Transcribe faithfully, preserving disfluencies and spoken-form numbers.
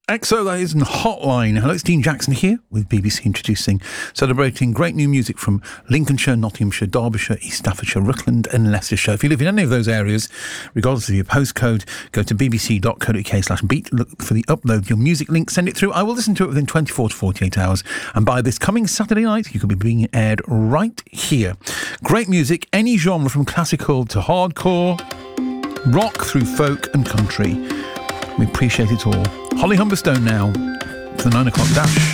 X O, that is in Hotline. Hello, it's Dean Jackson here with B B C Introducing, celebrating great new music from Lincolnshire, Nottinghamshire, Derbyshire, East Staffordshire, Rutland and Leicestershire. If you live in any of those areas, regardless of your postcode, go to bbc.co.uk slash beat, look for the upload your music link, send it through. I will listen to it within twenty-four to forty-eight hours. And by this coming Saturday night, you could be being aired right here. Great music, any genre from classical to hardcore, rock through folk and country. We appreciate it all. Holly Humberstone now for the nine o'clock dash.